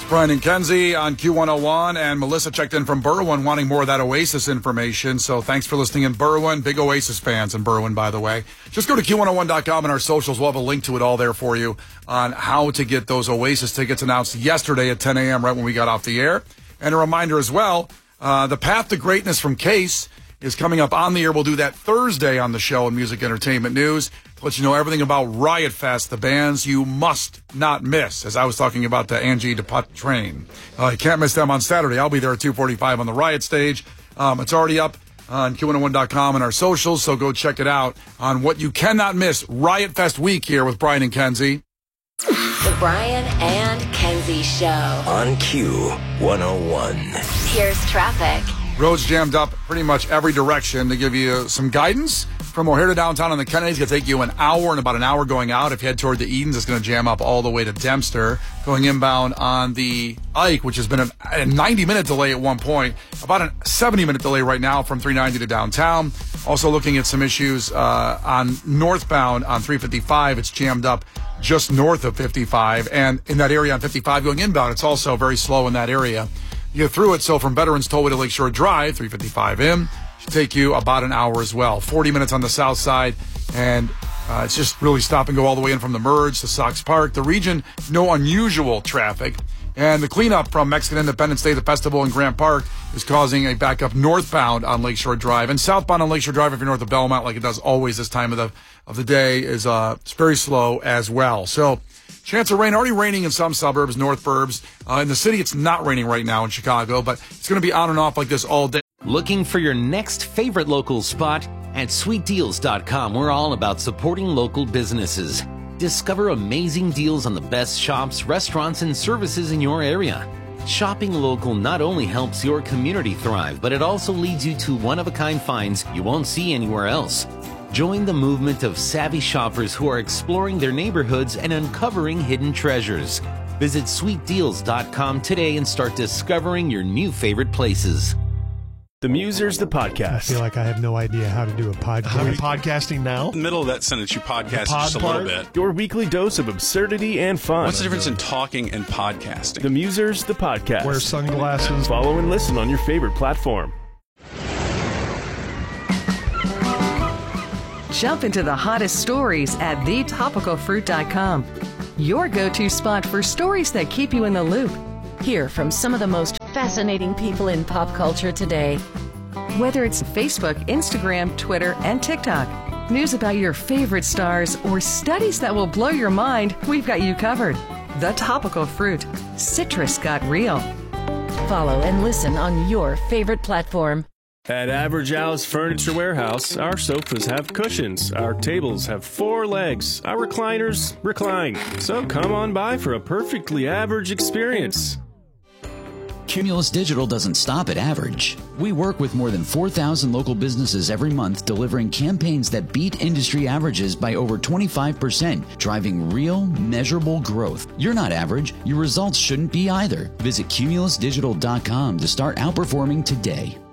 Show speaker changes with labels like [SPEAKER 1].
[SPEAKER 1] Brian and Kenzie on Q101, and Melissa checked in from Berwyn wanting more of that Oasis information. So thanks for listening in Berwyn. Big Oasis fans in Berwyn, by the way. Just go to Q101.com and our socials. We'll have a link to it all there for you on how to get those Oasis tickets announced yesterday at 10 a.m. right when we got off the air. And a reminder as well, the Path to Greatness from Case is coming up on the air. We'll do that Thursday on the show in Music Entertainment News to let you know everything about Riot Fest, the bands you must not miss, as I was talking about the Angie DePutt-Train. You can't miss them on Saturday. I'll be there at 2:45 on the Riot stage. It's already up on Q101.com and our socials, so go check it out on what you cannot miss. Riot Fest week here with Brian and Kenzie.
[SPEAKER 2] The Brian and Kenzie Show
[SPEAKER 3] on Q101.
[SPEAKER 2] Here's traffic.
[SPEAKER 1] Roads jammed up pretty much every direction. To give you some guidance, from O'Hare to downtown on the Kennedys, it's going to take you an hour and about an hour going out. If you head toward the Edens, it's going to jam up all the way to Dempster. Going inbound on the Ike, which has been a 90-minute delay at one point, about a 70-minute delay right now from 390 to downtown. Also looking at some issues on northbound on 355. It's jammed up just north of 55. And in that area on 55 going inbound, it's also very slow in that area. You get through it, so from Veterans Tollway to Lakeshore Drive, 355 in, should take you about an hour as well. 40 minutes on the south side, and it's just really stop and go all the way in from the Merge to Sox Park. The region, no unusual traffic. And the cleanup from Mexican Independence Day, the festival in Grant Park, is causing a backup northbound on Lakeshore Drive. And southbound on Lakeshore Drive, if you're north of Belmont, like it does always this time of the day, is it's very slow as well. So chance of rain, already raining in some suburbs, north burbs. In the city, it's not raining right now in Chicago, but it's going to be on and off like this all day.
[SPEAKER 4] Looking for your next favorite local spot? At sweetdeals.com, we're all about supporting local businesses. Discover amazing deals on the best shops, restaurants, and services in your area. Shopping local not only helps your community thrive, but it also leads you to one-of-a-kind finds you won't see anywhere else. Join the movement of savvy shoppers who are exploring their neighborhoods and uncovering hidden treasures. Visit sweetdeals.com today and start discovering your new favorite places.
[SPEAKER 5] The Musers, the podcast.
[SPEAKER 6] I feel like I have no idea how to do a podcast.
[SPEAKER 5] Are we podcasting now?
[SPEAKER 7] In the middle of that sentence, you podcast just a little bit.
[SPEAKER 5] Your weekly dose of absurdity and fun.
[SPEAKER 7] What's the difference in talking and podcasting?
[SPEAKER 5] The Musers, the podcast.
[SPEAKER 6] Wear sunglasses.
[SPEAKER 5] Follow and listen on your favorite platform.
[SPEAKER 8] Jump into the hottest stories at thetopicalfruit.com. Your go-to spot for stories that keep you in the loop. Hear from some of the most fascinating people in pop culture today. Whether it's Facebook, Instagram, Twitter, and TikTok, news about your favorite stars, or studies that will blow your mind, we've got you covered. The Topical Fruit. Citrus got real.
[SPEAKER 2] Follow and listen on your favorite platform.
[SPEAKER 5] At Average Al's Furniture Warehouse, our sofas have cushions, our tables have 4 legs, our recliners recline. So come on by for a perfectly average experience.
[SPEAKER 9] Cumulus Digital doesn't stop at average. We work with more than 4,000 local businesses every month, delivering campaigns that beat industry averages by over 25%, driving real, measurable growth. You're not average. Your results shouldn't be either. Visit cumulusdigital.com to start outperforming today.